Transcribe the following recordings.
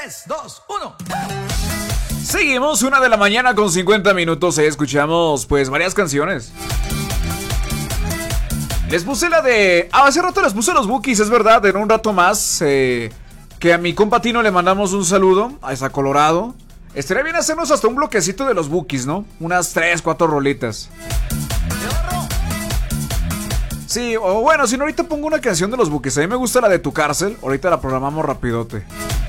3, 2, 1. Seguimos, 1 de la mañana con 50 minutos. Escuchamos pues varias canciones. Les puse la de... hace rato les puse los Bukis, es verdad. En un rato más que a mi compa Tino le mandamos un saludo a esa Colorado. Estaría bien hacernos hasta un bloquecito de los Bukis, ¿no? Unas 3, 4 rolitas. Sí, o bueno, si no ahorita pongo una canción de los Bukis. A mí me gusta la de Tu Cárcel. Ahorita la programamos rapidote.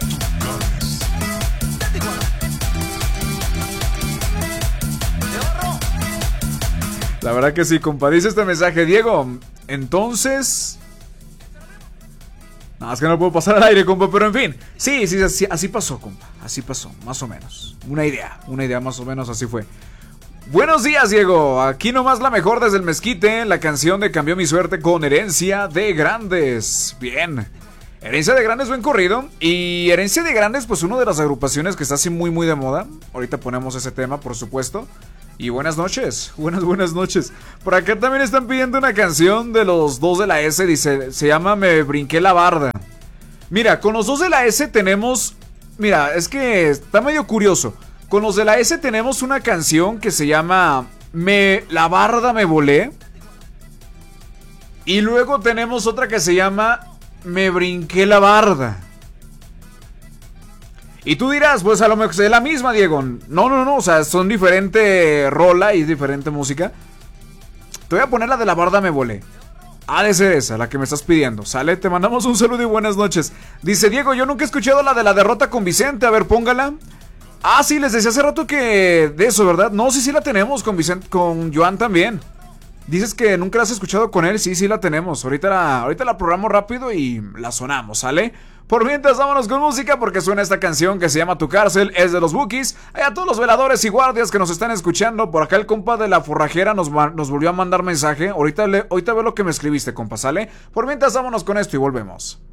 La verdad que sí, compa. Dice este mensaje, Diego. Entonces... no, es que no puedo pasar al aire, compa, pero en fin. Sí, así pasó, compa. Así pasó, más o menos. Una idea más o menos así fue. Buenos días, Diego. Aquí nomás la mejor desde el Mezquite. La canción de Cambió mi suerte con Herencia de Grandes. Bien. Herencia de Grandes, buen corrido. Y Herencia de Grandes, pues una de las agrupaciones que está así muy muy de moda. Ahorita ponemos ese tema, por supuesto. Y buenas noches, buenas noches. Por acá también están pidiendo una canción de los dos de la S. Dice, se llama Me Brinqué la Barda. Mira, con los dos de la S tenemos... mira, es que está medio curioso. Con los de la S tenemos una canción que se llama La Barda Me Volé. Y luego tenemos otra que se llama Me Brinqué la Barda. Y tú dirás, pues a lo mejor es la misma, Diego. No, o sea, son diferente rola y diferente música. Te voy a poner la de La Barda Me Volé. Ha de ser esa, la que me estás pidiendo. Sale, te mandamos un saludo y buenas noches. Dice Diego, yo nunca he escuchado la de la derrota con Vicente. A ver, póngala. Ah, sí, les decía hace rato que de eso, ¿verdad? No, sí la tenemos con Vicente, con Joan también. Dices que nunca la has escuchado con él. Sí la tenemos. Ahorita la programamos rápido y la sonamos, ¿sale? Por mientras, vámonos con música porque suena esta canción que se llama Tu Cárcel, es de los Bukis. A todos los veladores y guardias que nos están escuchando, por acá el compa de la forrajera nos volvió a mandar mensaje. Ahorita veo lo que me escribiste, compa, ¿sale? Por mientras, vámonos con esto y volvemos.